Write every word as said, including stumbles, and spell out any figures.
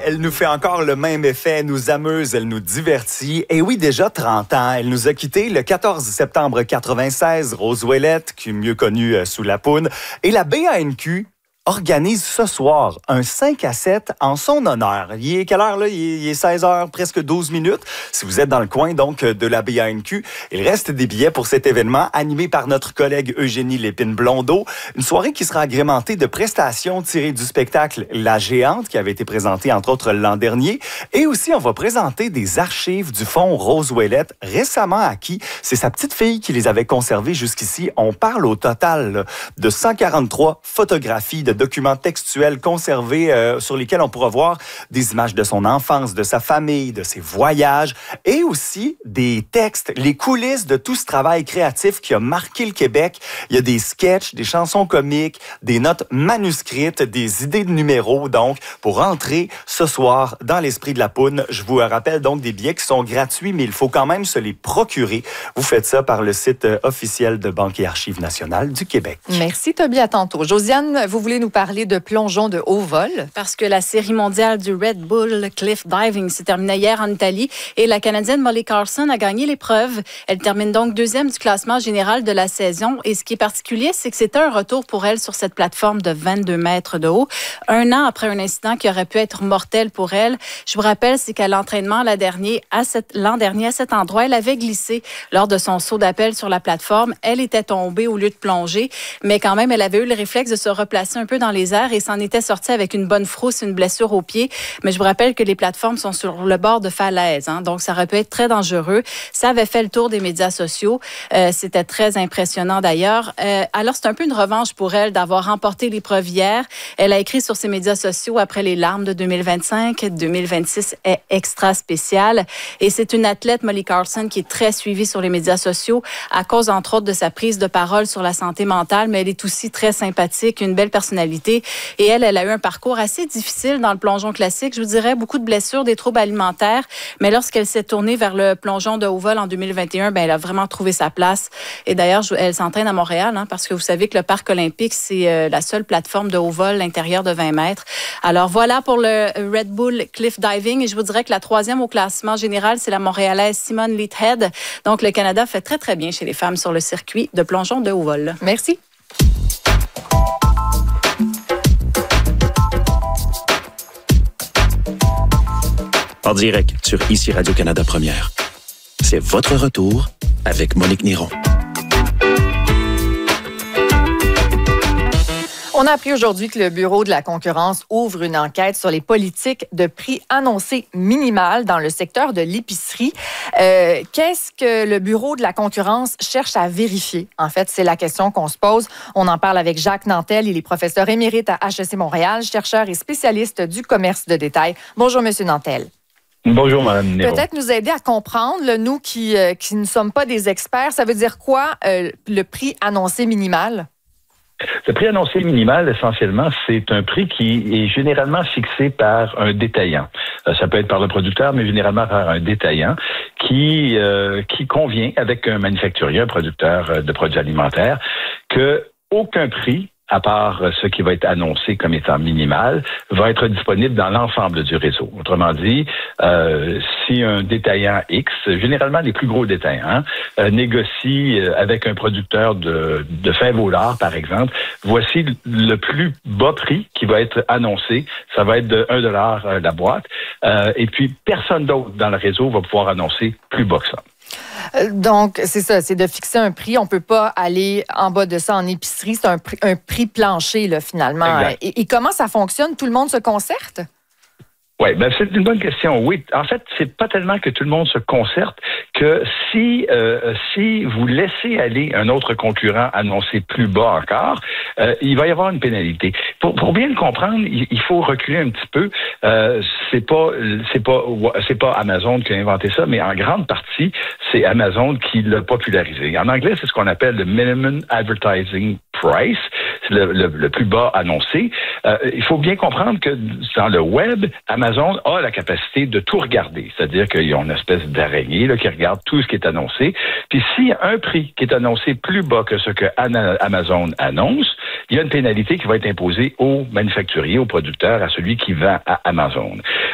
elle nous fait encore le même effet, elle nous amuse, elle nous divertit. Et oui, déjà trente ans, elle nous a quittés le quatorze septembre quatre-vingt-seize, Rose Ouellette, qui est mieux connue sous la poudre, et la B A N Q organise ce soir un cinq à sept en son honneur. Il est quelle heure, là? Il est seize heures, presque douze minutes. Si vous êtes dans le coin, donc, de la B A N Q, il reste des billets pour cet événement animé par notre collègue Eugénie Lépine-Blondeau. Une soirée qui sera agrémentée de prestations tirées du spectacle La Géante, qui avait été présenté, entre autres, l'an dernier. Et aussi, on va présenter des archives du fonds Rose Ouellette, récemment acquis. C'est sa petite fille qui les avait conservées jusqu'ici. On parle au total là, de cent quarante-trois photographies de documents textuels conservés euh, sur lesquels on pourra voir des images de son enfance, de sa famille, de ses voyages et aussi des textes, les coulisses de tout ce travail créatif qui a marqué le Québec. Il y a des sketchs, des chansons comiques, des notes manuscrites, des idées de numéros. Donc, pour entrer ce soir dans l'esprit de la poune, je vous rappelle donc des billets qui sont gratuits, mais il faut quand même se les procurer. Vous faites ça par le site officiel de Banque et Archives nationales du Québec. Merci, Toby. À tantôt. Josiane, vous voulez nous parler de plongeon de haut vol? Parce que la série mondiale du Red Bull Cliff Diving s'est terminée hier en Italie et la Canadienne Molly Carlson a gagné l'épreuve. Elle termine donc deuxième du classement général de la saison. Et ce qui est particulier, c'est que c'était un retour pour elle sur cette plateforme de vingt-deux mètres de haut, un an après un incident qui aurait pu être mortel pour elle. Je vous rappelle, c'est qu'à l'entraînement l'an dernier, à cet, l'an dernier, à cet endroit, elle avait glissé lors de son saut d'appel sur la plateforme. Elle était tombée au lieu de plonger, mais quand même, elle avait eu le réflexe de se replacer un peu dans les airs et s'en était sortie avec une bonne frousse, une blessure au pied. Mais je vous rappelle que les plateformes sont sur le bord de falaise, hein, donc ça aurait pu être très dangereux. Ça avait fait le tour des médias sociaux. Euh, c'était très impressionnant d'ailleurs. Euh, alors, c'est un peu une revanche pour elle d'avoir remporté l'épreuve hier. Elle a écrit sur ses médias sociaux après les larmes de deux mille vingt-cinq. deux mille vingt-six est extra spécial. Et c'est une athlète, Molly Carlson, qui est très suivie sur les médias sociaux à cause, entre autres, de sa prise de parole sur la santé mentale, mais elle est aussi très sympathique, une belle personnalité. Et elle, elle a eu un parcours assez difficile dans le plongeon classique. Je vous dirais, beaucoup de blessures, des troubles alimentaires. Mais lorsqu'elle s'est tournée vers le plongeon de haut vol en deux mille vingt et un, ben, elle a vraiment trouvé sa place. Et d'ailleurs, elle s'entraîne à Montréal, hein, parce que vous savez que le Parc olympique, c'est euh, la seule plateforme de haut vol, l'intérieur de vingt mètres. Alors voilà pour le Red Bull Cliff Diving. Et je vous dirais que la troisième au classement général, c'est la Montréalaise Simone Leathead. Donc, le Canada fait très, très bien chez les femmes sur le circuit de plongeon de haut vol. Merci. En direct sur Ici Radio-Canada Première. C'est votre retour avec Monique Néron. On a appris aujourd'hui que le Bureau de la concurrence ouvre une enquête sur les politiques de prix annoncés minimales dans le secteur de l'épicerie. Euh, qu'est-ce que le Bureau de la concurrence cherche à vérifier? En fait, c'est la question qu'on se pose. On en parle avec Jacques Nantel. Il est professeur émérite à H E C Montréal, chercheur et spécialiste du commerce de détail. Bonjour, Monsieur Nantel. Bonjour, Mme Néron. Peut-être nous aider à comprendre, là, nous qui, euh, qui ne sommes pas des experts, ça veut dire quoi euh, le prix annoncé minimal? Le prix annoncé minimal, essentiellement, c'est un prix qui est généralement fixé par un détaillant. Euh, ça peut être par le producteur, mais généralement par un détaillant qui euh, qui convient avec un manufacturier, un producteur de produits alimentaires, que aucun prix, à part ce qui va être annoncé comme étant minimal, va être disponible dans l'ensemble du réseau. Autrement dit, euh, si un détaillant X, généralement les plus gros détaillants, euh, négocie avec un producteur de, de fèves au lard, par exemple, voici le plus bas prix qui va être annoncé. Ça va être de un dollar la boîte. Euh, et puis, personne d'autre dans le réseau va pouvoir annoncer plus bas que ça. Donc, c'est ça, c'est de fixer un prix. On ne peut pas aller en bas de ça en épicerie. C'est un prix, un prix plancher, là, finalement. Et, et comment ça fonctionne? Tout le monde se concerte? Oui, ben c'est une bonne question. Oui, en fait, c'est pas tellement que tout le monde se concerte que si euh, si vous laissez aller un autre concurrent annoncer plus bas encore, euh, il va y avoir une pénalité. Pour, pour bien le comprendre, il, il faut reculer un petit peu. Euh, c'est pas c'est pas c'est pas Amazon qui a inventé ça, mais en grande partie, c'est Amazon qui l'a popularisé. En anglais, c'est ce qu'on appelle le minimum advertising price, c'est le, le, le plus bas annoncé. Euh, il faut bien comprendre que dans le web, Amazon a la capacité de tout regarder. C'est-à-dire qu'il y a une espèce d'araignée là, qui regarde tout ce qui est annoncé. Puis s'il y a un prix qui est annoncé plus bas que ce que Amazon annonce, il y a une pénalité qui va être imposée au manufacturier, au producteur, à celui qui vend à Amazon.